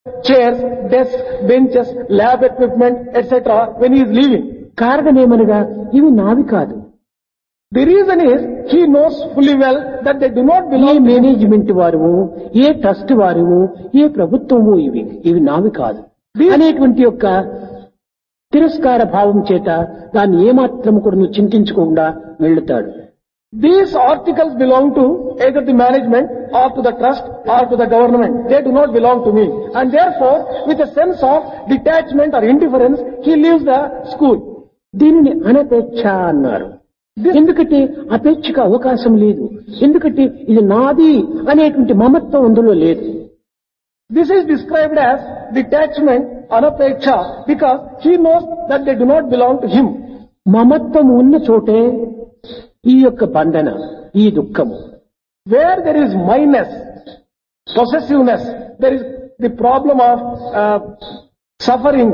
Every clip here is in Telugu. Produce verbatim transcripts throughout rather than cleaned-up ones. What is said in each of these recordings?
chairs, desks, benches, lab equipment, et cetera when he is leaving. కారణమేమనగా ఇవి నావి కాదు. The reason is he knows fully well that they do not A belong to him. Management వారు, ఏ ట్రస్ట్ వారు, ఏ ప్రభుత్వము ఇవి ఇవి నావి కాదు అనేటువంటి యొక్క తిరస్కార భావం చేత దాన్ని ఏమాత్రం కూడా నువ్వు చింతించకుండా వెళ్తాడు. These articles belong to either the management or to the trust or to the government. They do not belong to me. And therefore, with a sense of detachment or indifference, he leaves the school. దీనిని అనపేక్ష అన్నారు. ఎందుకంటే అపేక్షకు అవకాశం లేదు. ఎందుకంటే ఇది నాది అనేటువంటి మమత్వం అందులో లేదు. This is described as detachment, anapeksha, because he knows that they do not belong to him. మమత్వం ఉన్న చోటే ఈ యొక్క బంధన, ఈ దుఃఖము. Where there is minus, possessiveness, there is the problem of uh, suffering.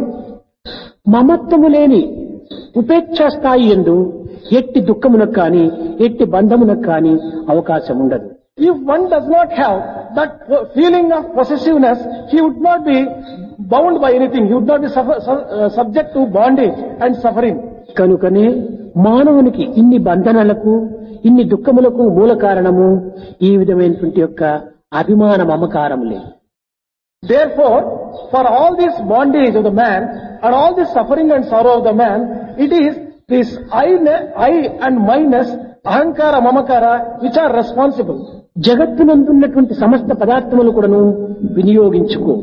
మమత్వము లేని ఉపేక్ష స్థాయి యందు ఎట్టి దుఃఖమునకు కానీ ఎట్టి బంధమునకు కానీ అవకాశం ఉండదు. If one does not have that feeling of possessiveness, he would not be bound by anything. He would not be suffer, uh, subject to bondage and suffering. కనుకనే మానవునికి ఇన్ని బంధనలకు ఇన్ని దుఃఖములకు మూల కారణము ఈ విధమైనటువంటి యొక్క అభిమాన మమకారములే. Therefore, for all this bondage of the man and all this suffering and sorrow of the man, it is this I, I and minus, ahankara, mamakara, which are responsible. జగత్తునందున్నటువంటి సమస్త పదార్థములు కూడాను వినియోగించుకో.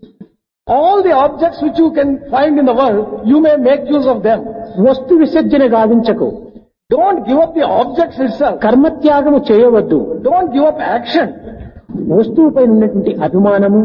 All the objects which you can find in the world, you may make use of them. వస్తు విసర్జన గావించకు. Don't give up the objects itself. కర్మత్యాగము చేయవద్దు. Don't give up action. వస్తువుపై ఉన్నటువంటి అభిమానము,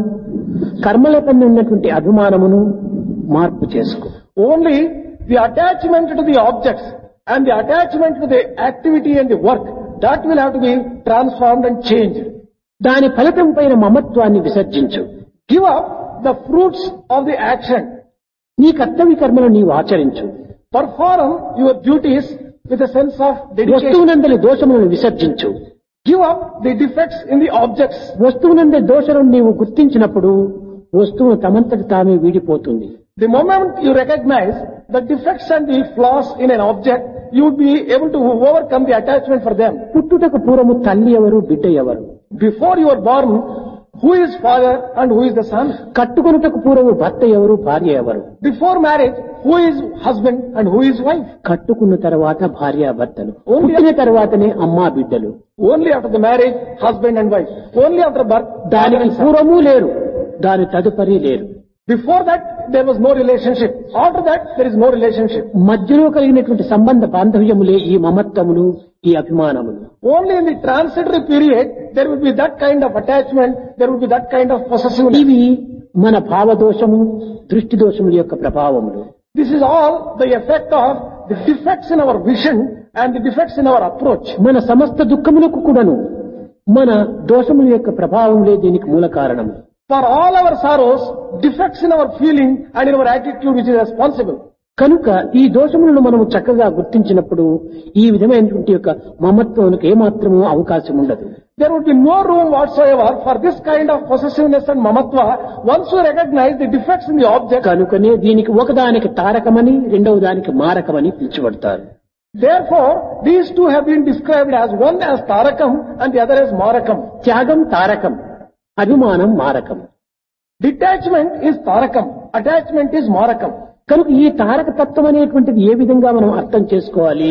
కర్మలపై ఉన్నటువంటి అభిమానమును మార్పు చేసుకో. Only the attachment to the objects and the attachment to the activity and the work, that will have to be transformed and changed. దాని ఫలితం పైన మమత్వాన్ని విసర్జించు. Give up the fruits of the action. నీ కర్తవ్య కర్మలు నీవు ఆచరించు. Perform your duties with a sense of dedication. వస్తువునందలి దోషములను విసర్జించు. Give up the defects in the objects. వస్తువునందే దోషములను నీవు గుర్తించినప్పుడు వస్తువు తమంతటి తామే వీడిపోతుంది. The moment you recognize the defects and the flaws in an object, you would be able to overcome the attachment for them. పుట్టుటకు పూర్వము తల్లి ఎవరు, బిడ్డ ఎవరు? Before you are born, who is father and who is the son? కట్టుకొనుటకు పూర్వము భర్త ఎవరు, భార్య ఎవరు? Before marriage, who is husband and who is wife? కట్టుకున్న తర్వాత భార్య భర్తలు, పుట్టిన తర్వాతనే అమ్మా బిడ్డలు. Only after the marriage, husband and wife. Only after birth, దానికి పూర్వము లేరు, దాని తదుపరి లేరు. Before that, there was no relationship. After that, there is no relationship. మధ్యలో కలిగినటువంటి సంబంధ బాంధవ్యములే ఈ మమత్వములు, ఈ అభిమానములు. Only in the transitory period, there would be that kind of attachment, there would be that kind of possessiveness. ఇవి మన భావదోషము, దృష్టి దోషముల యొక్క ప్రభావములు. This is all the effect of the defects in our vision and the defects in our approach. మన సమస్త దుఃఖములకు కూడాను మన దోషముల యొక్క ప్రభావములే దీనికి మూల కారణము. For all our sorrows, defects in our feeling and in our attitude which is responsible. కనుక ఈ దోషములను మనము చక్కగా గుర్తించినప్పుడు ఈ విధమైనటువంటి యొక్క మమత్వానికి ఏమాత్రము అవకాశం ఉండదు. There would be no room whatsoever for this kind of possessiveness and mamatva once you recognize the defects in the object. కనుకనే దీనికి ఒకదానికి తారకమని రెండవ దానికి మారకమని పిలుచబడతారు. Therefore, these two have been described as one as tarakam and the other as marakam. త్యాగం తారకం, అభిమానం మారకం. Detachment is tarakam, attachment is marakam. కనుక ఈ తారక తత్వం అనేటువంటిది ఏ విధంగా మనం అర్థం చేసుకోవాలి?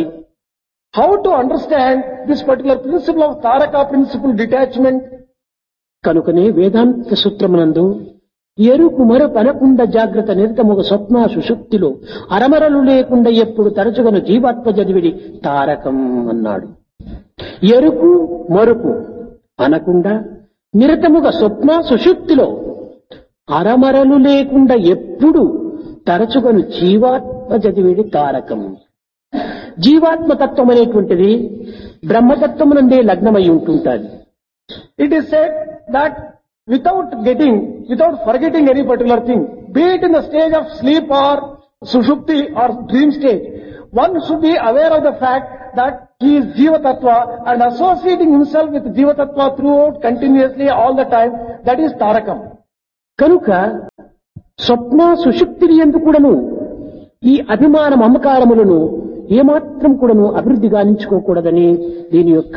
How to understand this particular principle of taraka principle, detachment? కనుకనే వేదాంత సూత్రమునందు ఎరుకు మరు పనకుండ జాగ్రత్త నిరతముగ స్వప్న సుషుప్తిలో అరమరలు లేకుండా ఎప్పుడు తరచుగను జీవాత్మ చదివిడి తారకం అన్నాడు. ఎరుకు మరుపు అనకుండా నిరతముగ స్వప్న సుషుప్తిలో అరమరలు లేకుండా ఎప్పుడు తరచుగను జీవాత్మ చదివిడి తారకం. జీవాత్మతత్వం అనేటువంటిది బ్రహ్మతత్వమునందే లగ్నమై ఉంటుంటాది. It is said that without getting, without forgetting any particular thing, be it in the stage of sleep or sushupti or dream stage, one should be aware of the fact that he is Jiva Tattva and associating himself with Jiva Tattva throughout continuously all the time, that is Tarakam. కనుక స్వప్న సుషుప్తిని యందు కూడాను ఈ అభిమాన మమకారములను ఏమాత్రం కూడాను అభివృద్ధి గావించుకోకూడదని దీని యొక్క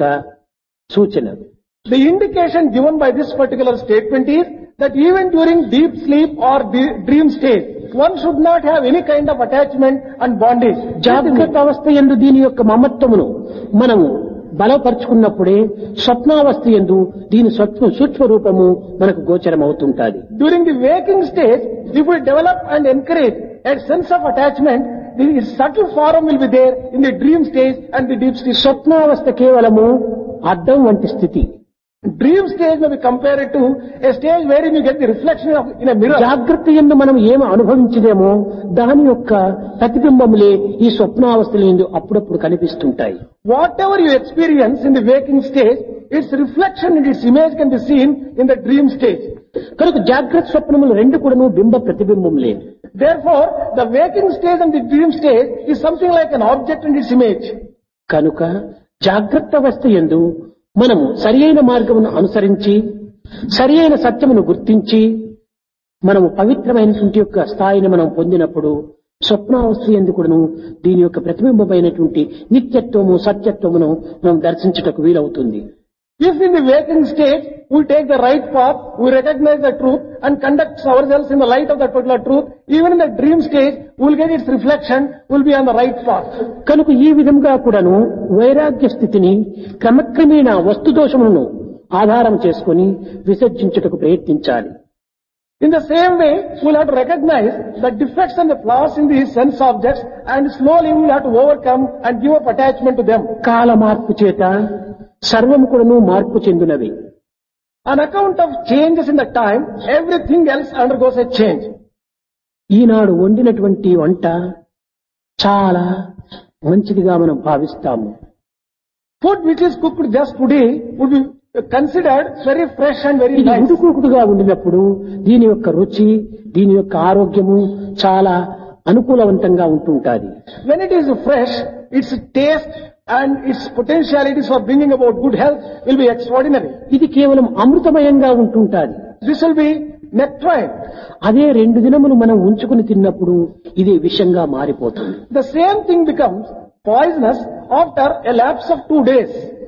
సూచన. The indication given by this particular statement is that even during deep sleep or de- dream state, one should not have any kind of attachment and bondage. జాగ్రత్త అవస్థ యందు దీని యొక్క మమత్వమును మనము బలపరుచుకున్నప్పుడే స్వప్నావస్థ యందు దీని సూక్ష్మ సూక్ష్మ రూపము మనకు గోచరం అవుతుంటాది. During the waking stage, if we develop and encourage a sense of attachment, the subtle form will be there in the dream stage and the deep sleep. స్వప్నావస్థ కేవలము అద్దం వంటి స్థితి. Dream stage may be compared to a stage wherein you get the reflection of in a mirror. జాగ్రత్త యందు మనం ఏమి అనుభవించదేమో దాని యొక్క ప్రతిబింబములే ఈ స్వప్నావస్థల యందు అప్పుడప్పుడు కనిపిస్తుంటాయి. Whatever you experience in the waking stage, its reflection and its image can be seen in the dream stage. కనుక జాగ్రత్త స్వప్నములు రెండు కూడాను బింబ ప్రతిబింబములే. Therefore, the waking stage and the dream stage is something like an object and its image. కనుక జాగ్రత్త అవస్థ యందు మనము సరి అయిన మార్గమును అనుసరించి సరి అయిన సత్యమును గుర్తించి మనము పవిత్రమైనటువంటి యొక్క స్థాయిని మనం పొందినప్పుడు స్వప్నావస్థ యందు కూడాను దీని యొక్క ప్రతిబింబమైనటువంటి నిత్యత్వము సత్యత్వమును మనం దర్శించుటకు వీలవుతుంది. If in the waking state we take the right path, we recognize the truth and conduct ourselves in the light of that particular truth, even in the dream stage we will get its reflection, we will be on the right path. కనుక ఈ విధంగా కూడాను వైరాగ్య స్థితిని క్రమక్రమేణ వస్తుదోషములను ఆధారం చేసుకుని విసర్జించుటకు ప్రయత్నించాలి. In the same way, we will have to recognize the defects and the flaws in these sense objects and slowly we will have to overcome and give up attachment to them. కాల మార్పు చేత సర్వము కూడాను మార్పు చెందినవి. On account of changes in the time, everything else undergoes a change. ఈనాడు వండినటువంటి వంట చాలా మంచిదిగా మనం భావిస్తాము. Food which is cooked just today would be considered very fresh and very ఇది nice. ఉడుకుడుకుగా ఉండినప్పుడు దీని యొక్క రుచి దీని యొక్క ఆరోగ్యము చాలా అనుకూలవంతంగా ఉంటుంటాది. When it is fresh, its taste and its potentialities for bringing about good health will be extraordinary. ఇది కేవలం అమృతమయంగా ఉంటుంటాది. This will be nectarine. అదే రెండు దినములు మనం ఉంచుకుని తిన్నప్పుడు ఇది విషంగా మారిపోతుంది. The same thing becomes poisonous after a lapse of two days.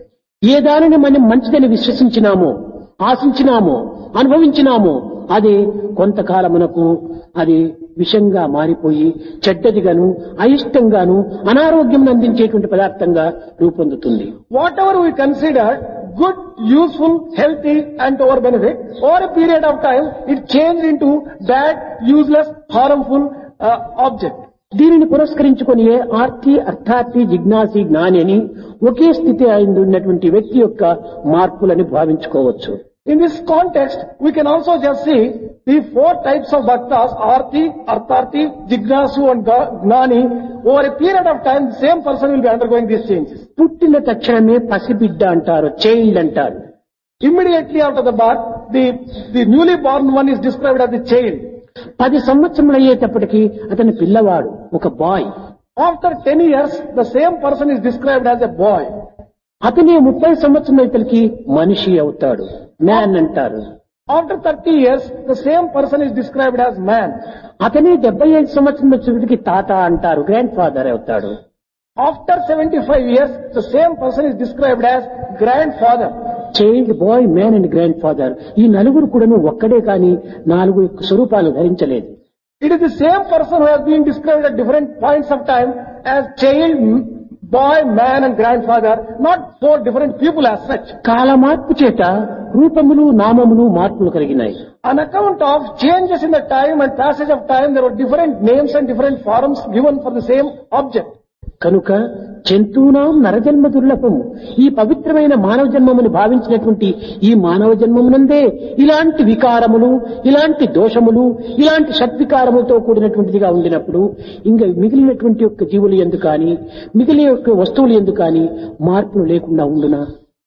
ఏ దానిని మనం మంచిదని విశ్వసించినామో ఆశించినామో అనుభవించినామో అది కొంతకాలమునకు అది విషంగా మారిపోయి చెడ్డదిగాను అయిష్టంగాను అనారోగ్యం అందించేటువంటి పదార్థంగా రూపొందుతుంది. Whatever we consider good, useful, healthy and to our benefit, over a period of time it changed into bad, useless, harmful uh, object. దీనిని పురస్కరించుకొని ఆర్తి అర్థార్థి జిజ్ఞాసి జ్ఞాని అని ఒకే స్థితి అయింది ఉన్నటువంటి వ్యక్తి యొక్క మార్పులని భావించుకోవచ్చు. In this context, we can also just see the four types of bhaktas, arti, artharthi, jignasu and Ga- gnani. Over a period of time, the same person will be undergoing these changes. పుట్టిన తక్షణమే పసిబిడ్డ అంటారు, చైల్డ్ అంటారు. Immediately after the birth, the, the newly born one is described as the child. పది సంవత్సరములు అయ్యేటప్పటికి అతని పిల్లవాడు ఒక bye. After ten years, the same person is described as a boy. అతనే ముప్పై సంవత్సరం అయితలకి మనిషి అవుతాడు, మ్యాన్ అంటారు. After thirty years, the same person is described as man. అతనే డెబ్బై ఐదు సంవత్సరం వచ్చేటికి తాత అంటారు, గ్రాండ్ ఫాదర్ అవుతాడు. After seventy-five years, the same person is described as grandfather. Child, bye, man and grand father ఈ నలుగురు కూడాను ఒక్కడే కాని నాలుగు స్వరూపాలు ధరించలేదు. It is the same person who has been described at different points of time as child, boy, man and grandfather, not four different people as such. కాల మార్పు చేత రూపములు నామములు మార్పులు కలిగినాయి. On account of changes in the time and passage of time, there were different names and different forms given for the same object. కనుక జంతువునాం నరజన్మ దుర్లభము. ఈ పవిత్రమైన మానవ జన్మమును భావించినటువంటి ఈ మానవ జన్మమునందే ఇలాంటి వికారములు, ఇలాంటి దోషములు, ఇలాంటి షడ్వికారములతో కూడినటువంటిదిగా ఉండినప్పుడు ఇంకా మిగిలినటువంటి యొక్క జీవులు ఎందు కానీ మిగిలిన యొక్క వస్తువులు ఎందు కానీ మార్పులు లేకుండా ఉండునా?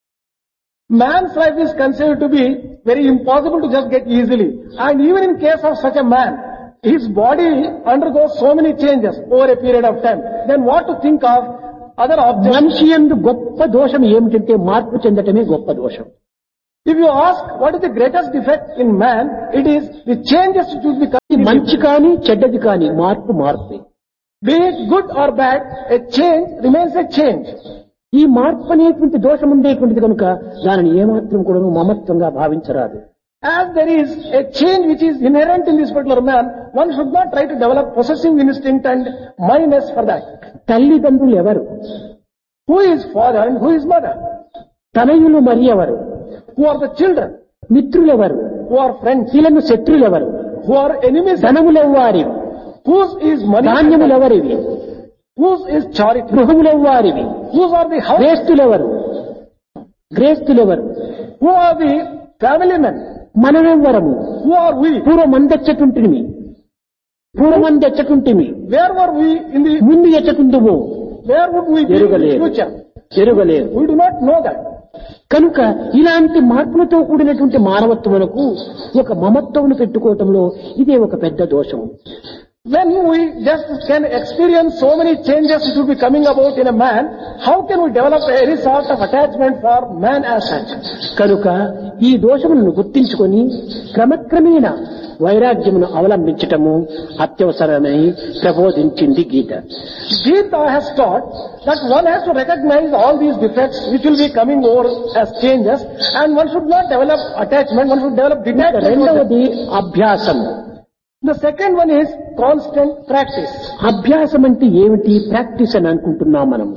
Man's life is considered to be very impossible to just get easily. And even in case of such a man, his body undergoes so many changes over a period of time. Then what to think of other objects? మనిషి యందు గొప్ప దోషం ఏమిటంటే మార్పు చెందటమే గొప్ప దోషం. If you ask what is the greatest defect in man, it is the changes which will be ఇది coming. మంచి కాని చెడ్డది కాని మార్పు మార్పే. Be it good or bad, a change remains a change. ఈ మార్పు అనేటువంటి దోషం ఉండేటువంటిది కనుక దానిని ఏమాత్రం కూడా మమత్వంగా భావించరాదు. As there is a change which is inherent in this particular man, one should not try to develop possessive instinct and mindness for that. తల్లిదండ్రులు ఎవరు? Who is father and who is mother? తనయులు మరి ఎవరు? Who are the children? మిత్రులెవరు? Who are friends? వీళ్ళను శత్రులెవరు? Who are enemies? ధనములెవ్వారివి? Whose is money? ధాన్యములెవరివి? Whose is charity? గృహములెవ్వారివి? Whose are the house? గ్రేస్తులెవరు? గ్రేస్తులెవరు? Who are the family men? మనమెవ్వరము? Who are we? పూర్వమందెచ్చటుంటిమి పూర్వమందెచ్చటుంటిమి Where were we in the, ముందు ఎచ్చటుందుము where would we be in the ఎరుగలేదు future? ఎరుగలేదు. We do not know that. కనుక ఇలాంటి మార్పులతో కూడినటువంటి మానవత్వమునకు ఒక మమత్వమును పెట్టుకోవటంలో ఇదే ఒక పెద్ద దోషం. When we just can experience so many changes which will be coming about in a man, how can we develop any sort of attachment for man as such? కనుక ఈ దోషములను గుర్తించుకొని క్రమక్రమేణ వైరాగ్యమును అవలంబించటము అత్యవసరమని ప్రబోధించింది గీత. Gita has taught that one has to recognize all these defects which will be coming over as changes, and one should not develop attachment, one should develop detachment. రెండవది అభ్యాసం. The second one is constant practice. అభ్యాసం అంటే ఏమిటి? ప్రాక్టీస్ అని అనుకుంటున్నాం మనం.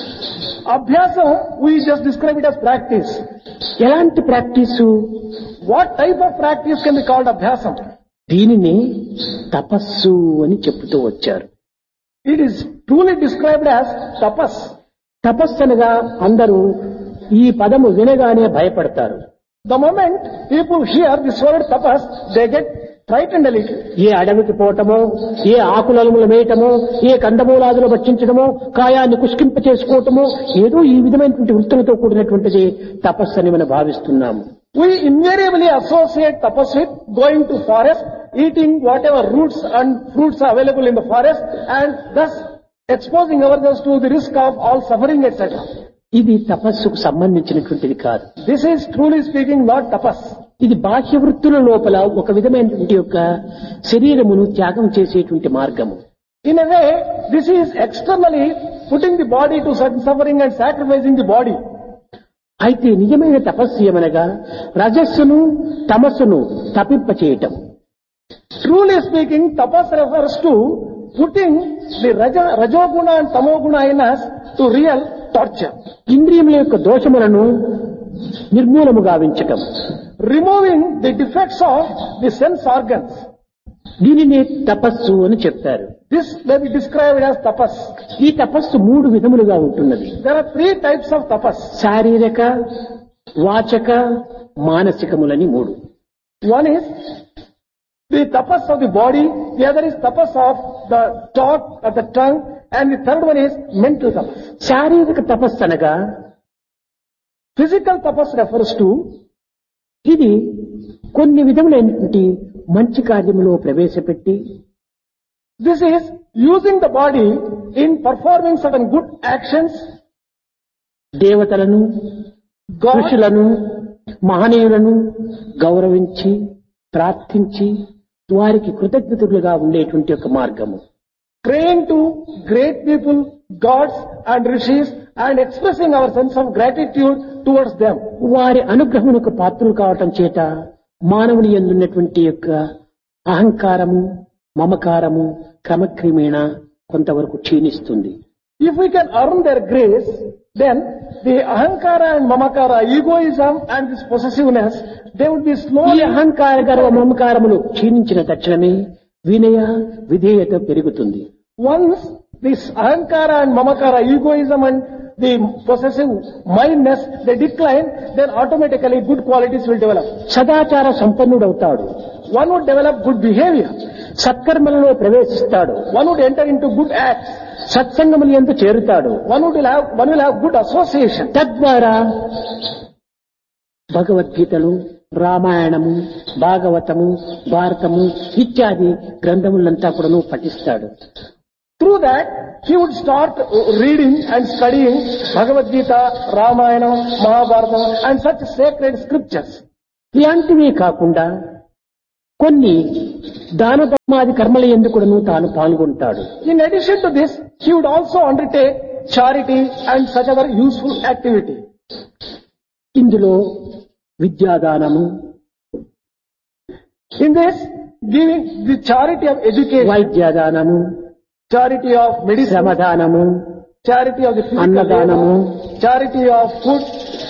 Abhyasam, we just describe it as practice. ఎలాంటి practice? What type of practice can be called abhyasam? దీనిని తపస్సు అని చెప్తూ వచ్చారు. It is truly described as tapas. తపస్సు అనగా అందరూ ఈ పదము వినగానే భయపడతారు. The moment people hear this word tapas, they get frightened a little. ఏ అడవికి పోవటమో, ఏ ఆకులములు వేయటమో, ఏ కందమూలాదులు భక్షించడమో, కాయాన్ని కుష్కింప చేసుకోవటమో, ఏదో ఈ విధమైనటువంటి వృత్తులతో కూడినటువంటిది తపస్సు అని మనం భావిస్తున్నాము. We invariably associate tapas with going to forest, eating whatever roots and fruits are available in the forest, and thus exposing ourselves to the risk of all suffering, et cetera. ఇది తపస్సుకు సంబంధించినటువంటిది కాదు. This is truly speaking not tapas. ఇది బాహ్య వృత్తుల లోపల ఒక విధమైనటువంటి యొక్క శరీరమును త్యాగం చేసేటువంటి మార్గము. In a way, this is externally putting the body to certain suffering and sacrificing the body. అయితే నిజమైన తపస్సు ఏమనగా రజస్సును తమస్సును తప్పింపచేయటం. Truly speaking, tapas refers to putting the raja, rajoguna and tamoguna in us to real torture. ఇంద్రియముల యొక్క దోషములను నిర్మూలము గావించటం. Removing the defects of the sense organs. దీనిని తపస్సు అని చెప్తారు. This may be described as tapas. ఈ తపస్సు మూడు విధములుగా ఉంటున్నది. There are three types of tapas. శారీరక, వాచక, మానసికములని మూడు. One is the tapas of the body, the other is tapas of the thought, of the tongue, and the third one is mental tapas. శారీరక తపస్సు అనగా Physical tapas refers to ఇది కొన్ని విధములైనటువంటి మంచి కార్యములో ప్రవేశపెట్టి this is using the body in performing certain good actions. దేవతలను, God, ఋషులను, మహనీయులను గౌరవించి ప్రార్థించి వారికి కృతజ్ఞతలుగా ఉండేటువంటి ఒక మార్గము. praying to great people, gods and rishis, and expressing our sense of gratitude towards them. వారి అనుగ్రహమునకు పాత్రులు కావటం చేత మానవుని యందున్నటువంటి యొక్క అహంకారము, మమకారము క్రమక్రమేణ కొంతవరకు క్షీణిస్తుంది. If we can earn their grace, then the ahankara and mamakara, egoism and this possessiveness, they would be ఈ slowly. అహంకార గర్వ మమకారములు క్షీణించిన తక్షణమే వినయ విధేయత పెరుగుతుంది. Once this ahankara and mamakara, egoism and the possessive mindness, they decline, then automatically good qualities will develop. సదాచార సంపన్నుడవుతాడు. One would develop good behavior. సత్కర్మలలో ప్రవేశిస్తాడు. One would enter into good acts. సత్సంగములు యందు చేరుతాడు. One would have, one will have good association. తద్వారా భగవద్గీతలు, రామాయణము, భాగవతము, భారతము ఇత్యాది గ్రంథములంతా కూడాను పఠిస్తాడు. Through that, he would start reading and studying Bhagavad Gita, Ramayana, Mahabharata and such sacred scriptures. ఇలాంటివే కాకుండా కొన్ని దాన ధర్మాది కర్మల యందు కూడాను తాను పాల్గొంటాడు. In addition to this, he would also undertake charity and such other useful activity. ఇందులో విద్యాదానము, In this, giving the charity of education, వైద్యదానము, charity of medicine, శ్రమదానము, charity of the physical అన్నదానము, labor, charity of food,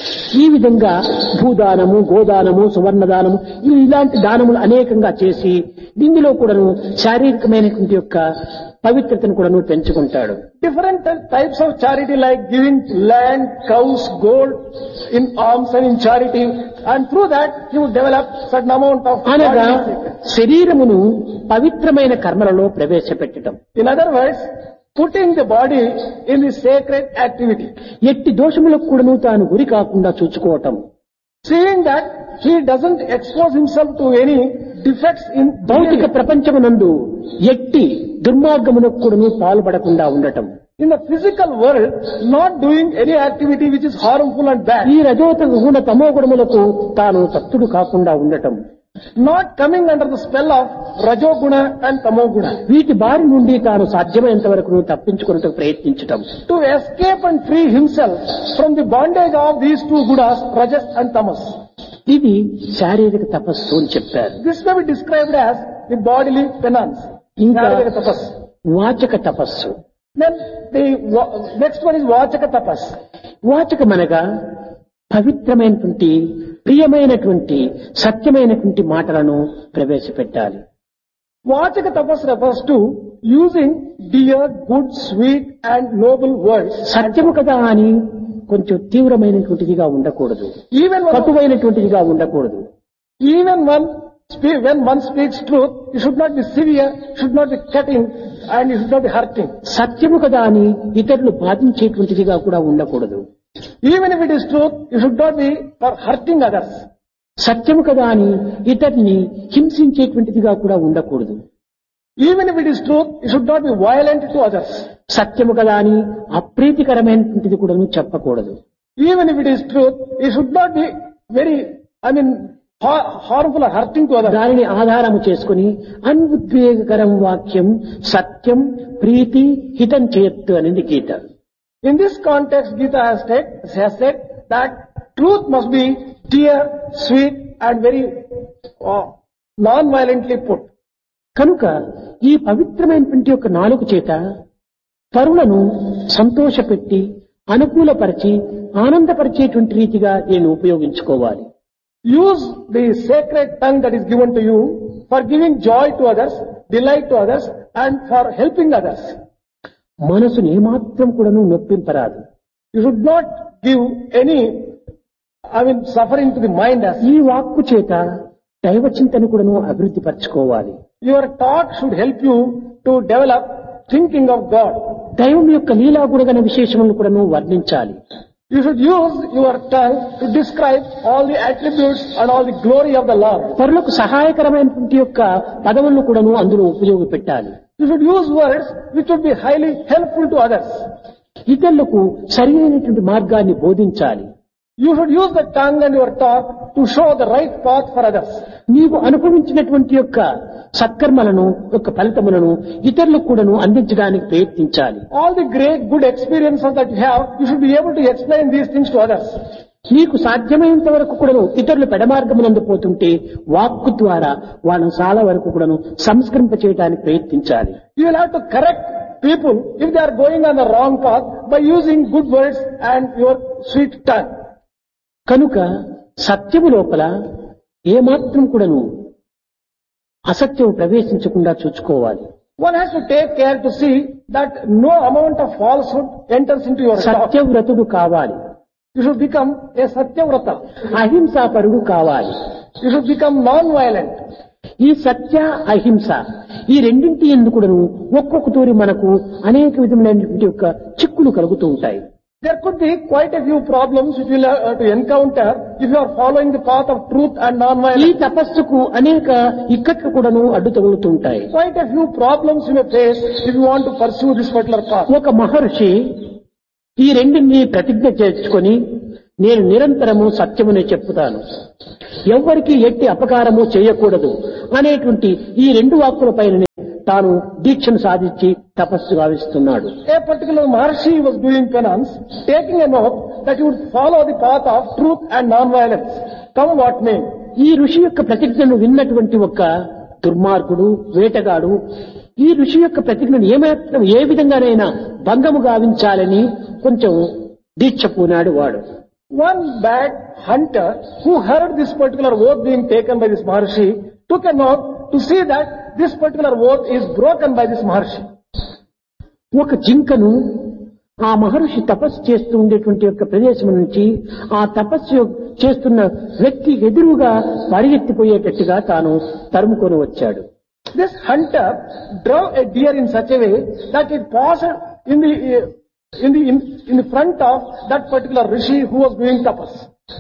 ఈ విధంగా భూదానము, గోదానము, సువర్ణదానము ఇలాంటి దానములు అనేకంగా చేసి దీనిలో కూడాను శారీరకమైనటువంటి యొక్క పవిత్రతను కూడాను పెంచుకుంటాడు. different types of charity like giving land, cows, gold in alms and in charity, and through that he would develop certain amount of అనగా godly sacred. శరీరమును పవిత్రమైన కర్మలలో ప్రవేశపెట్టడం, In other words, putting the body in the sacred activity, ఎట్టి దోషములకు కూడాను తాను గురి కాకుండా చూసుకోవటం, seeing that he doesn't expose himself to any defects in భౌతిక behavior. ప్రపంచమునందు ఎట్టి దుర్మార్గమునకు కూడాను పాల్పడకుండా ఉండటం, In the physical world, not doing any activity which is harmful and bad, ఈ రజోత గుణ తమో గుణములకు తాను తత్తుడు కాకుండా ఉండటం, not coming under the spell of rajoguna and tamoguna, వీటి బారి నుండి తాను సాధ్యమైనంత వరకు తప్పించుకున్నట్టు ప్రయత్నించటం, to escape and free himself from the bondage of these two gunas, rajas and tamas. ఇది శారీరక తపస్సు అని చెప్పారు. This may be described as the bodily penance. ఇంకా Sharirika tapas. వాచక తపస్సు. Then the wa- next one is vachaka tapas. వాచకమనగా పవిత్రమైనటువంటి ప్రియమైనటువంటి సత్యమైనటువంటి మాటలను ప్రవేశపెట్టాలి. Vachaka tapas refers to using dear, good, sweet and noble words. సత్యము కదా అని కొంచెం తీవ్రమైనటువంటిదిగా ఉండకూడదు, Even when, కటువైనటువంటిదిగా ఉండకూడదు. even one spe- when one speaks truth, it should not be severe, should not be cutting and it should not be hurting. సత్యము కదా అని ఇతరులు బాధించేటువంటిదిగా కూడా ఉండకూడదు. Even if it is truth, it should not be for hurting others. సత్యము కదా అని ఇతరుని హింసించేటువంటిదిగా కూడా ఉండకూడదు. Even if it is truth, it should not be violent to others. సత్యము కదా అని అప్రీతికరమైనటువంటిది కూడా చెప్పకూడదు. Even if it is truth, it should not be very, I mean, har- harmful or hurting to others. దానిని ఆధారము చేసుకుని అన్ఉద్వేగకరం వాక్యం సత్యం ప్రీతి హితం చేయత్తు అనేది గీత. In this context, Gita has said, has said that truth must be dear, sweet and very uh, non-violently put. కనుక ఈ పవిత్రమైనటువంటి యొక్క నాలుగు చేత పరులను సంతోషపెట్టి అనుకూలపరిచి ఆనందపరిచేటువంటి రీతిగా నేను ఉపయోగించుకోవాలి. Use the sacred tongue that is given to you for giving joy to others, delight to others and for helping others. మనసును ఏమాత్రం కూడాను నొప్పింపరాదు. You should not give any, I mean, suffering to the mind as ఈ వాక్కు చేత దైవ చింతన కూడాను అభివృద్ధి పరచుకోవాలి. your talk should help you to develop thinking of God. దైవం యొక్క లీలా గుణగణ విశేషములను కూడాను వర్ణించాలి. You should use your tongue to describe all the attributes and all the glory of the Lord. పరులకు సహాయకరమైనటువంటి యొక్క పదములను కూడాను అందులో ఉపయోగపెట్టాలి. You should use words which would be highly helpful to others. ఇతరులకు సరైనటువంటి మార్గాన్ని బోధించాలి. You should use the tongue and your talk to show the right path for others. నీవు అనుభవించినటువంటి యొక్క సత్కర్మలను యొక్క ఫలితములను ఇతరులకు కూడాను అందించడానికి ప్రయత్నించాలి. All the great good experiences that you have, you should be able to explain these things to others. నీకు సాధ్యమైనంత వరకు కూడాను ఇతరులు పెడమార్గమునందు పోతుంటే వాక్కు ద్వారా వాళ్ళను చాలా వరకు కూడాను సంస్కరింప చేయడానికి ప్రయత్నించాలి. You will have to correct people if they are going on the wrong path by using good words and your sweet tongue. కనుక సత్యము లోపల ఏమాత్రం కూడాను అసత్యం ప్రవేశించకుండా చూసుకోవాలి. One has to take care to see that no amount of falsehood enters into your talk. సత్యవ్రతుడు కావాలి. You should become a satyavrata. అహింసాపరుడు కావాలి. You should become non-violent. ఈ సత్య అహింస ఈ రెండింటి ఎందుకు ఒక్కొక్క తూరి మనకు అనేక విధములైనటువంటి యొక్క చిక్కులు కలుగుతూ ఉంటాయి. There could be quite a few problems which you will have to encounter if you are following the path of truth and ఈ non-violence. తపస్సుకు అనేక ఇక్కట్లు కూడాను అడ్డు తగులుతుంటాయి. Quite a few problems you may face if you want to pursue this particular path. ఒక మహర్షి ఈ రెండింటిని ప్రతిజ్ఞ చేసుకొని నేను నిరంతరము సత్యమునే చెప్పుతాను, ఎవ్వరికి ఎట్టి అపకారము చేయకూడదు అనేటువంటి ఈ రెండు వాక్కుల పైన తాను దీక్షను సాధించి తపస్సు గావిస్తున్నాడు. A particular Maharshi was doing penance, taking an oath that he would follow the path of truth and non-violence, come what may. ఈ ఋషి యొక్క ప్రతిజ్ఞను విన్నటువంటి ఒక దుర్మార్గుడు, వేటగాడు ఈ ఋషి యొక్క ప్రతిజ్ఞను ఏమాత్రం ఏ విధంగానైనా భంగము గావించాలని కొంచెం దీక్ష పూనాడు వాడు. One bad hunter who heard this particular oath being taken by this Maharshi took an oath to see that this particular oath is broken by this Maharshi. ఒక జింకను ఆ మహర్షి తపస్సు చేస్తూ ఉండేటువంటి యొక్క ప్రదేశం నుంచి ఆ తపస్సు చేస్తున్న వ్యక్తి ఎదురుగా పరిగెత్తిపోయేటట్టుగా తాను తరుముకొని వచ్చాడు. This hunter drove a deer in such a way that it passed in the in the in, in the front of that particular rishi who was doing tapas.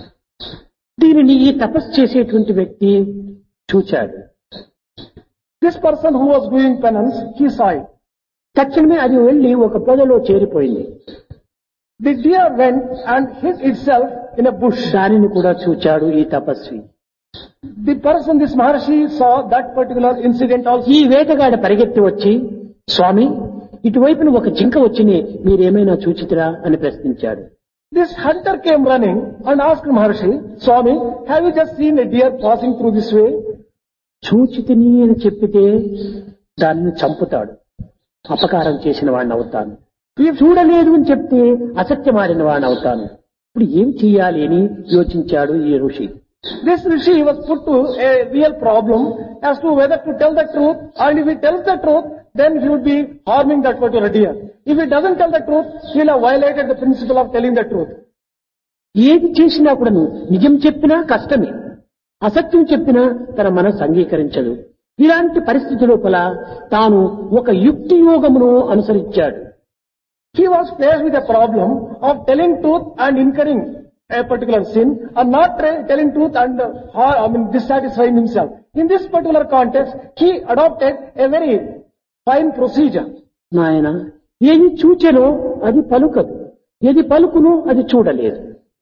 దీనిని ఈ తపస్సు చేసేటువంటి వ్యక్తి చూచాడు. This person who was doing penance, he saw it. తక్షణమే అది వెళ్లి ఒక పొదలో చేరిపోయింది. The deer went and hid itself in a bush. దానిని కూడా చూచాడు ఈ తపస్వి. The person, this Maharshi, saw that particular incident also. ఈ వేటగాడ పరిగెత్తి వచ్చి, స్వామి ఇటువైపున ఒక జింక వచ్చిని మీరేమైనా చూచితిరా అని ప్రశ్నించాడు. This hunter came running and asked Maharshi, Swami, have you just seen a deer passing through this way? చూచితిని అని చెప్పితే దాన్ని చంపుతాడు, అపకారం చేసిన వాడిని అవుతాను. చూడలేదు అని చెప్తే అసత్యమాడిన వాడిని అవుతాను. ఇప్పుడు ఏం చెయ్యాలి అని యోచించాడు ఈ ఋషి. This rishi was put to a real problem as to whether to tell the truth, and if he tells the truth, then he would be harming that particular deer. If he doesn't tell the truth, he will have violated the principle of telling the truth. ఏది చేసినా కూడాను నిజం చెప్పినా కష్టమే, అసత్యం చెప్పినా తన మనసు అంగీకరించదు. ఇలాంటి పరిస్థితి లోపల తాను ఒక యుక్తి యోగమును అనుసరించాడు. He was faced with a problem of telling truth and incurring a particular sin, or not tra- telling truth and uh, I mean dissatisfying himself. In this particular context, he adopted a very fine procedure. నాయన ఏది చూచెనో అది పలుకదు, ఏది పలుకునో అది చూడలేదు.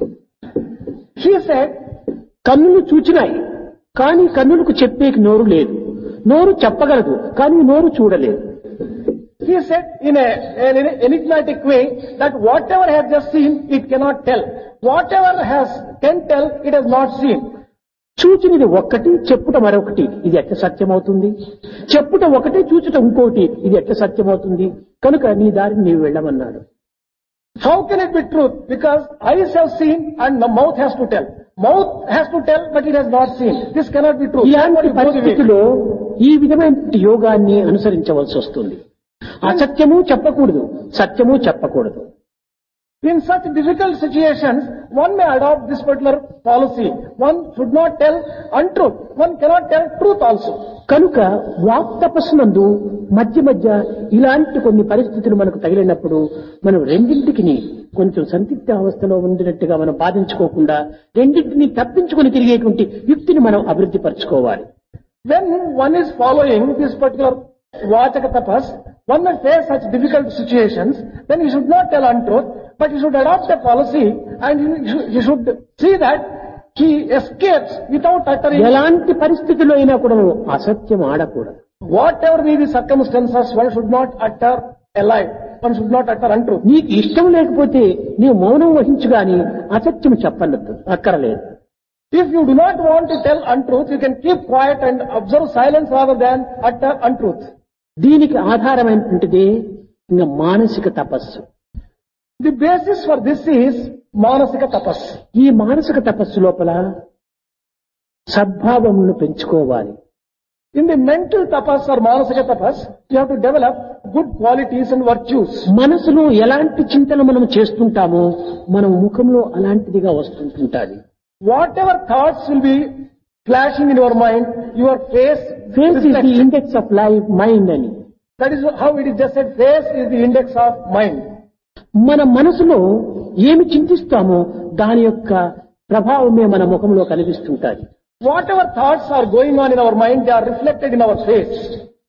He said, కన్నులు చూచినాయి కానీ కన్నులకు చెప్పేకి నోరు లేదు, నోరు చెప్పగలదు కానీ నోరు చూడలేదు. he said in a, an enigmatic way that whatever has just seen, it cannot tell. Whatever has can tell, it has not seen. చూచినది ఒక్కటి, చెప్పుట మరొకటి, ఇది ఎట్లా సత్యమవుతుంది? చెప్పుట ఒకటి, చూచుట ఇంకోటి, ఇది ఎట్లా సత్యమవుతుంది? కనుక నీ దారిని నీవు వెళ్ళమన్నాడు. How can it be truth? Because eyes have seen and the mouth has to tell. Mouth has to tell, but it has not seen. This cannot be truth. ఇలాంటి పరిస్థితిలో ఈ విధమైన యోగాన్ని అనుసరించవలసి వస్తుంది. అసత్యము చెప్పకూడదు, సత్యము చెప్పకూడదు. In such difficult situations, one may adopt this particular policy. One should not tell untruth. One cannot tell truth also. కనుక వాక్ తపస్సునందు మధ్య మధ్య ఇలాంటి కొన్ని పరిస్థితులు మనకు తగిలినప్పుడు మనం రెండింటికి కొంచెం సందిగ్ధ అవస్థలో ఉండినట్టుగా మనం బాధించుకోకుండా రెండింటిని తప్పించుకొని తిరిగేటువంటి యుక్తిని మనం అభివృద్ధి పరచుకోవాలి. When one is following this particular Vachaka tapas, one may face such difficult situations, then he should not tell untruth, but he should adopt a policy and he should, he should see that he escapes without uttering. ఎలాంటి పరిస్థితుల్లో అయినా కూడా అసత్యం ఆడకూడదు. Whatever be the circumstances, one should not utter a lie. One should not utter untruth. నీకు ఇష్టం లేకపోతే నీవు మౌనం వహించు గాని అసత్యం చెప్పనద్దు, అక్కరలేదు. If you do not want to tell untruth, you can keep quiet and observe silence rather than utter untruth. దీనికి ఆధారమైనటువంటిది ఇంకా మానసిక తపస్సు. The basis for this is Manasika tapas. ఈ మానసిక తపస్సు లోపల సద్భావమును పెంచుకోవాలి. In the mental tapas or Manasika tapas, you have to develop good qualities and virtues. మనసులో ఎలాంటి చింతన మనం చేస్తుంటామో మన ముఖంలో అలాంటిదిగా వస్తుంటుంటాది. Whatever thoughts will be flashing in your mind, your face face is the reflects. Index of life mind అని. That is how it is just said, face is the index of mind. మన మనసులో ఏమి చింతిస్తామో దాని యొక్క ప్రభావమే మన ముఖంలో కనిపిస్తుంటాది. Whatever thoughts are going on in our mind, they are reflected in our face.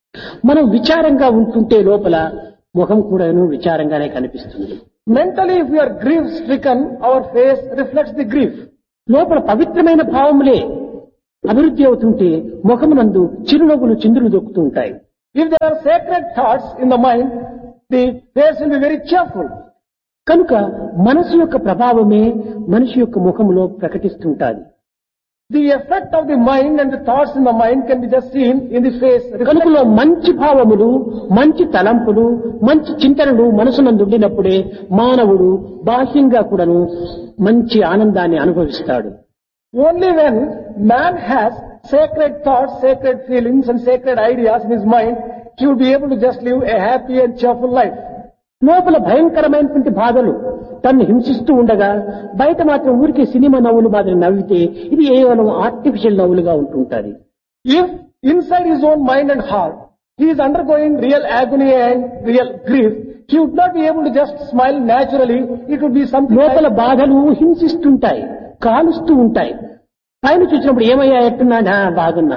మనం విచారంగా ఉంటుంటే లోపల ముఖం కూడాను విచారంగానే కనిపిస్తుంది. Mentally, if we are grief stricken, our face reflects the grief. లోపల పవిత్రమైన భావములే అభివృద్ధి అవుతుంటే ముఖమునందు చిరునవ్వులు చిందులు దొక్కుతూ ఉంటాయి. If there are sacred thoughts in the mind, the face will be very cheerful. కనుక మనసు యొక్క ప్రభావమే మనిషి యొక్క ముఖములో ప్రకటిస్తుంటాది. The effect of the mind and the thoughts in the mind can be just seen in the face. కనుకలో మంచి భావములు, మంచి తలంపులు, మంచి చింతనలు మనసునందు ఉండినప్పుడే మానవుడు బాహ్యంగా కూడాను మంచి ఆనందాన్ని అనుభవిస్తాడు. Only when man has sacred thoughts, sacred feelings and sacred ideas in his mind, he will be able to just live a happy and cheerful life. లోపల భయంకరమైనటువంటి బాధలు తన్ను హింసిస్తూ ఉండగా బయట మాత్రం ఊరికే సినిమా నవ్వులు మాదిరి నవ్వితే ఇది కేవలం artificial నవ్వులుగా ఉంటుంటాది. If inside his own mind and heart he is undergoing real agony and real grief, he would not be able to just smile naturally. It would be something లోపల like, బాధలు హింసిస్తుంటాయి, కాలుస్తూ ఉంటాయి. పైన చూసినప్పుడు ఏమయ్యా ఎట్టున్నా బాగున్నా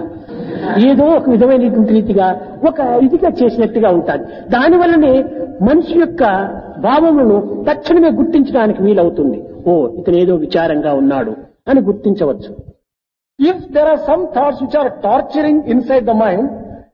ఏదో ఒక విధమైనటువంటి రీతిగా ఒక ఇదిగా చేసినట్టుగా ఉంటుంది. దానివల్లనే మనిషి యొక్క భావములను తక్షణమే గుర్తించడానికి వీలవుతుంది. ఓ ఇతను ఏదో విచారంగా ఉన్నాడు అని గుర్తించవచ్చు. if there are some thoughts which are torturing inside the mind,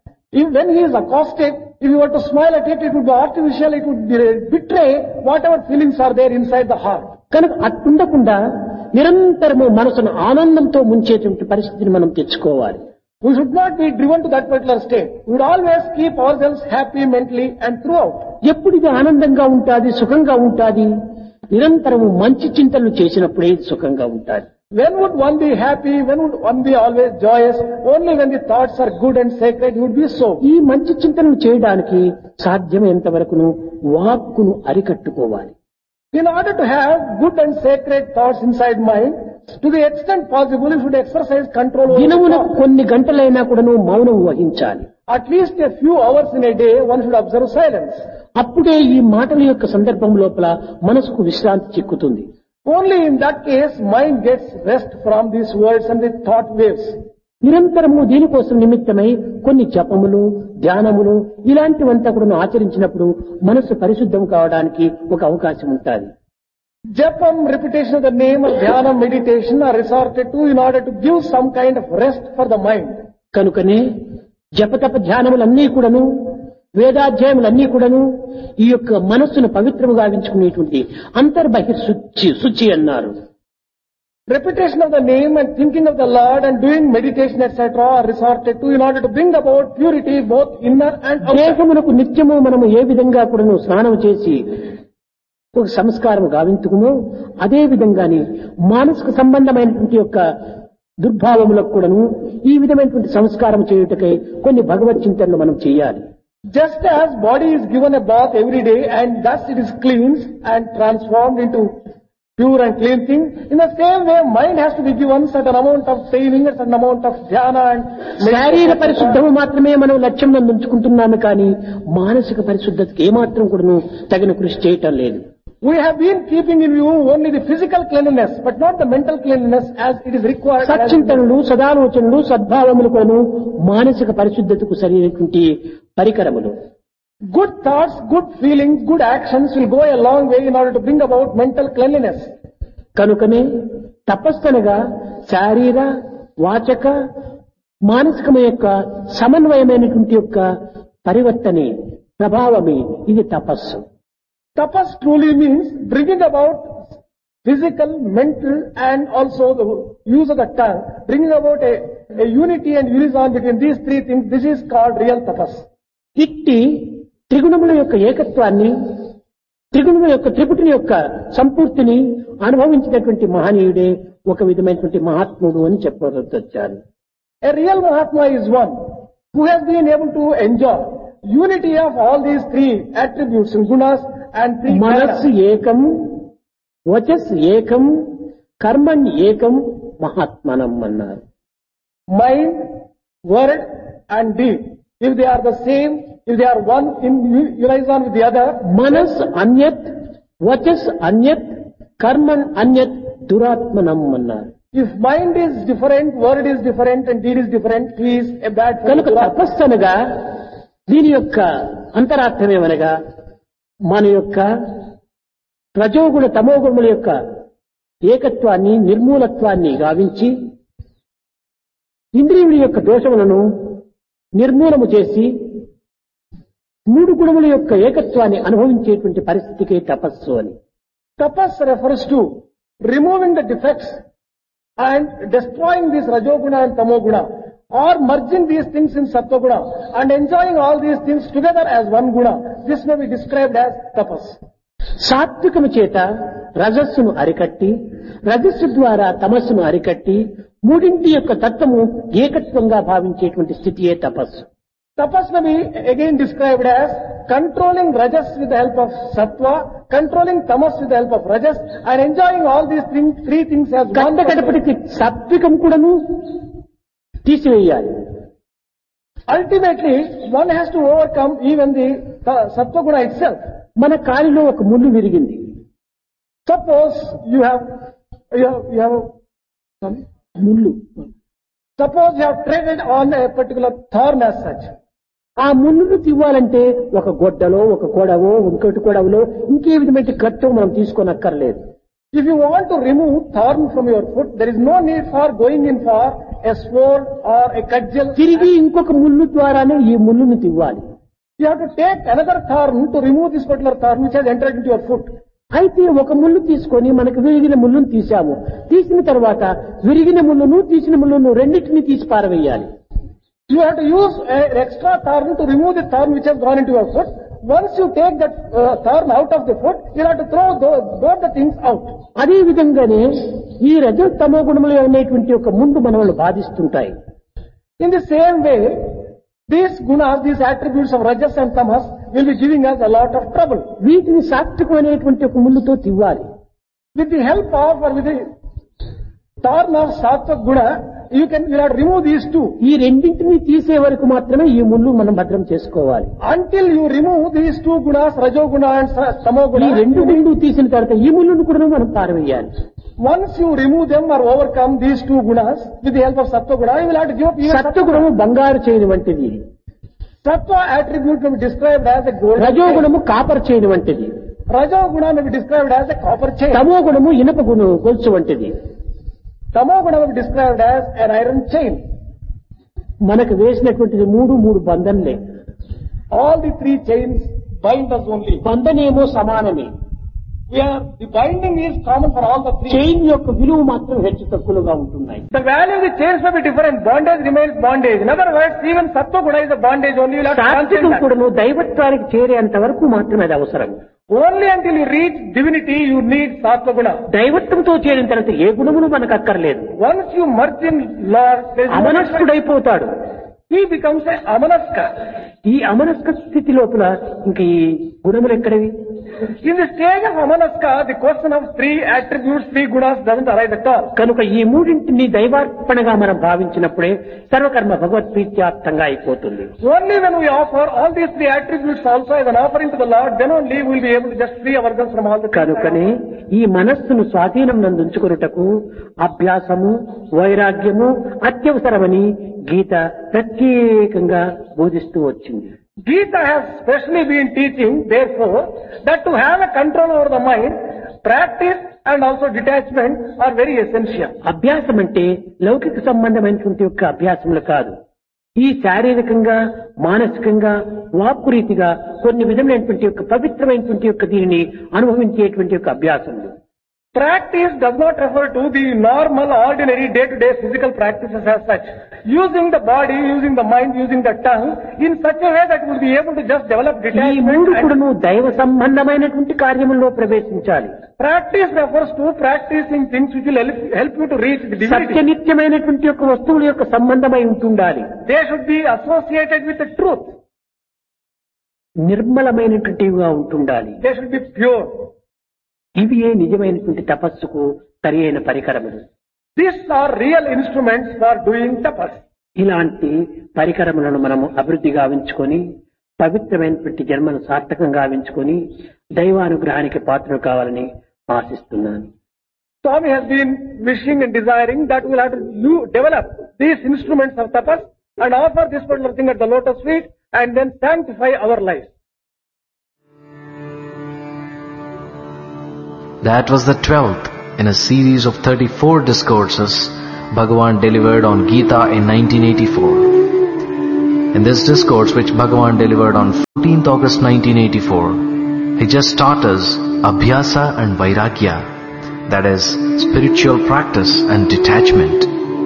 if when he is accosted, if you were to smile at it, it would be artificial, it would betray whatever feelings are there inside the heart. కనుక అట్టుండకుండా నిరంతరము మనసును ఆనందంతో ముంచేటువంటి పరిస్థితిని మనం తెచ్చుకోవాలి. We should not be driven to that particular state. We would always keep ourselves happy mentally and throughout. ఎప్పుడు ఇది ఆనందంగా ఉంటాది, సుఖంగా ఉంటాది, నిరంతరము మంచి చింతనలు చేసినప్పుడే ఇది సుఖంగా ఉంటాది. When would one be happy? When would one be always joyous? Only when the thoughts are good and sacred, you would be so. ఈ మంచి చింతనలు చేయడానికి సాధ్యమైనంత వరకును వాక్కును అరికట్టుకోవాలి. In order to have good and sacred thoughts inside mind, to the extent possible, you should exercise control over దినమునకు thoughts. కొన్ని గంటలైనా కూడాను మౌనం వహించాలి. At least a few hours in a day, one should observe silence. అప్పుడే ఈ మాటల యొక్క సందర్భం లోపల మనసుకు విశ్రాంతి చిక్కుతుంది. Only in that case, mind gets rest from these words and the thought waves. నిరంతరము దీనికోసం నిమిత్తమై కొన్ని జపములు, ధ్యానములు ఇలాంటివంతా కూడా ఆచరించినప్పుడు మనసు పరిశుద్ధం కావడానికి ఒక అవకాశం ఉంటుంది. Japam, repetition of the name, or dhyana, meditation are resorted to in order to give some kind of rest for the mind. కనుకనే జపతప ధ్యానములన్నీ కూడాను, వేదాధ్యాయములన్నీ కూడాను ఈ యొక్క మనస్సును పవిత్రముగా గావించుకునేటువంటి అంతర్బహిర్ శుచి శుచి అన్నారు. Repetition of the name and thinking of the Lord and doing meditation et cetera are resorted to in order to bring about purity both inner and outer. దేహమునకు నిత్యము మనము ఏ విధంగా కూడాను స్నానం చేసి ఒక సంస్కారం గావించుకునో అదే విధంగానే మానసిక సంబంధమైనటువంటి యొక్క దుర్భావములకు కూడాను ఈ విధమైనటువంటి సంస్కారం చేయుటకై కొన్ని భగవత్ చింతనలు మనం చేయాలి. Just as body is given a bath every day and thus it is cleansed and transformed into pure and clean thing, in the same way mind has to be given certain amount of training, a certain amount of dhyana and శారీర పరిశుద్ధము మాత్రమే మనం లక్ష్యం ఉంచుకుంటున్నాము కానీ మానసిక పరిశుద్ధతకి ఏమాత్రం కూడాను తగిన కృషి చేయటం లేదు. We have been keeping in view only the physical cleanliness, but not the mental cleanliness as it is required. సచ్చింతనలు, సదాలోచనలు, సద్భావములు కూడాను మానసిక పరిశుద్ధతకు సరైనటువంటి పరికరములు. Good thoughts, good feelings, good actions will go a long way in order to bring about mental cleanliness. కనుకనే తపస్సనగా శారీర, వాచక, మానసికమ యొక్క సమన్వయమైనటువంటి యొక్క పరివర్తనే ప్రభావమే ఇది తపస్సు. Tapas truly means bringing about physical, mental and also the use of the tongue, bringing about a, a unity and unison between these three things. This is called real tapas. ఇట్టి త్రిగుణముల యొక్క ఏకత్వాన్ని, త్రిగుణముల యొక్క త్రిపుటి యొక్క సంపూర్తిని అనుభవించినటువంటి మహనీయుడే ఒక విధమైనటువంటి మహాత్ముడు అని చెప్పవచ్చారు. A real Mahatma is one who has been able to enjoy unity of all these three attributes and gunas and three మనస్సు ఏకం, వచస్ ఏకం, కర్మణ్ ఏకం మహాత్మనం అన్నారు. mind, word and deed. If they are the same, if they are one in unison with the other, మనస్ అన్యత్, వచస్ అన్యత్, కర్మన్ అన్యత్ దురాత్మనం అన్నారు. If mind is different, word is different and deed is different, he is a bad కనుక fellow. తపస్సు అనగా దీని యొక్క అంతరార్థమేమనగా మన యొక్క రజోగుణ తమోగుణముల యొక్క ఏకత్వాన్ని నిర్మూలత్వాన్ని గావించి ఇంద్రియముల యొక్క దోషములను నిర్మూలము చేసి మూడు గుణముల యొక్క ఏకత్వాన్ని అనుభవించేటువంటి పరిస్థితికే తపస్సు అని. Tapas refers to removing the defects and destroying this rajoguna and tamoguna, or merging these things in sattva-guna and enjoying all these things together as one guna. This may be described as tapas. సాత్వికము చేత రజస్సును అరికట్టి రజస్సు ద్వారా తమస్సును అరికట్టి మూడింటి యొక్క తత్వము ఏకత్వంగా భావించేటువంటి స్థితియే తపస్సు. Tapas may be again described as controlling rajas with the help of sattva, controlling tamas with the help of rajas, and enjoying all these things, three things as one. గంటగడపటికి సాత్వికం కూడాను తీసివేయాలి. Ultimately, one has to overcome even the uh, sattva guna itself. మన కాలిలో ఒక ముళ్ళు విరిగింది. Suppose you have, you have, you have sorry? ముళ్ళు Suppose you have treaded on a particular thorn as such. ఆ ముళ్ళును తివ్వాలంటే ఒక గొడ్డలో ఒక కొడవో ఇంకోటి కొడవలో ఇంకే విధమైన కట్టో మనం తీసుకోనక్కర్లేదు. If you want to remove thorn from your foot, there is no need for going in for a sword or a cudgel. తిరిగి ఇంకొక ముళ్ళు ద్వారానే ఈ ముళ్ళును తివ్వాలి. You have to take another thorn to remove this particular thorn which has entered into your foot. అయితే ఒక ముళ్ళు తీసుకొని మనకు విరిగిన ముళ్ళును తీసాము. తీసిన తర్వాత విరిగిన ముళ్ళును తీసిన ముళ్ళును రెండింటిని తీసి పారవేయాలి. You have to use a, an extra thorn to remove the thorn which has gone into your foot. Once you take that uh, thorn out of the foot, you have to throw those, both the things out. అదే విధంగానే ఈ రజో తమో గుణములు అనేటువంటి ఒక ముందు మనల్ని బాధిస్తుంటాయి. In the same way, these gunas, these attributes of rajas and tamas will be giving us a lot of trouble. వీటిని సాత్వికం అనేటువంటి ఒక ముళ్ళుతో తివ్వాలి. With the help of or with the thorn of sattva guna, you can you have to remove these two. ఈ రెండింటిని తీసే వరకు మాత్రమే ఈ ముళ్ళు మనం భద్రం చేసుకోవాలి. Until you remove these two gunas, rajoguna and sa- ఈ tamoguna, రెండు ముళ్ళు తీసిన తర్వాత ఈ ముళ్ళును కూడా మనం పారవేయాలి. once you remove them or overcome these two gunas with the help of sattva guna, you will have to give up even సత్వగుణము బంగారు చేయని వంటిది. sattva attribute may be described as a gold. రజోగుణము కాపర్ చేయని వంటిది. Rajoguna may be described as a copper chain. తమో గుణము ఇనప గుణం గొలుసు వంటిది. Tamoguna may be described as an iron chain. మనకు వేసినటువంటిది మూడు మూడు బంధంలే. All the three chains bind us only. బంధనేమో సమానమే. We are, the binding is common for all the three. Chain యొక్క విలువ మాత్రం హెచ్చు తక్కువగా ఉంటున్నాయి. The value of the chains may be different. Bondage remains bondage. In other words, even sattva guna is a bondage only. You will have to సాత్వికం transcend that. కూడాను దైవత్వానికి చేరేంత వరకు మాత్రమే అది అవసరం. Only until you reach divinity, you need sattva guna. దైవత్వంతో చేరిన తర్వాత ఏ గుణమును మనకు అక్కర్లేదు. Once you merge in Lord, there is no difference. అమనస్కుడైపోతాడు. He becomes a amanaska. ఈ అమనస్క స్థితి లోపల ఇంక ఈ గుణములు ఎక్కడవి? In the stage of amanaska, the question of three attributes, three gunas doesn't arise at all. కనుక ఈ మూడింటిని దైవార్పణగా మనం భావించినప్పుడే సర్వకర్మ భగవత్ప్రీత్యార్థంగా అయిపోతుంది. Only when we offer all these three attributes also as an offering to the Lord, then only we will be able to just free ourselves from all the things. కనుకనే ఈ మనస్సును స్వాధీనం నందుంచుకొనుటకు అభ్యాసము వైరాగ్యము అత్యవసరమని గీత ప్రత్యేకంగా బోధిస్తూ వచ్చింది. Gita has specially been teaching, therefore, that to have a control over the mind, practice and also detachment are very essential. అభ్యాసం అంటే లౌకిక సంబంధమైనటువంటి యొక్క అభ్యాసములు కాదు. ఈ శారీరకంగా మానసికంగా వాక్కు రీతిగా కొన్ని విధమైనటువంటి యొక్క పవిత్రమైనటువంటి యొక్క దీనిని అనుభవించేటువంటి యొక్క అభ్యాసములు. Practice does not refer to the normal, ordinary, day-to-day physical practices as such. Using the body, using the mind, using the tongue in such a way that we will be able to just develop ఈ detachment. మూడు And కూడాను దైవ సంబంధమైనటువంటి కార్యముల్లో ప్రవేశించాలి. practice refers to practicing things which will help, help you to reach the divinity. సత్యనిత్యమైనటువంటి యొక్క వస్తువుల యొక్క సంబంధమై ఉంటుండాలి. They should be associated with the truth. నిర్మలమైనటువంటివిగా ఉంటుండాలి. They should be pure. ఇవి ఏ నిజమైనటువంటి తపస్సుకు సరి అయిన పరికరములు. These are real instruments for doing tapas. ఇలాంటి పరికరములను మనము అభివృద్ధి గావించుకొని పవిత్రమైనటువంటి జన్మను సార్థకంగా గావించుకొని దైవానుగ్రహానికి పాత్రలు కావాలని ఆశిస్తున్నాను. Swami has been wishing and desiring that we will have to u- develop these instruments of tapas and offer this particular thing at the lotus feet and then sanctify our lives. That was the twelfth in a series of thirty-four discourses Bhagavan delivered on Gita in nineteen eighty-four. In this discourse, which Bhagavan delivered on fourteenth August nineteen eighty-four, he just taught us Abhyasa and Vairagya, that is, spiritual practice and detachment.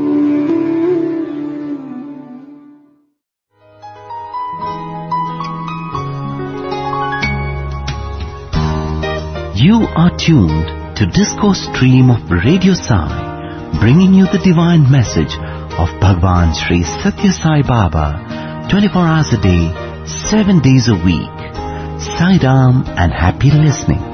You are tuned to Discourse Stream of Radio Sai, bringing you the divine message of Bhagwan Sri Satya Sai Baba, twenty-four hours a day, seven days a week. Sai Ram and happy listening.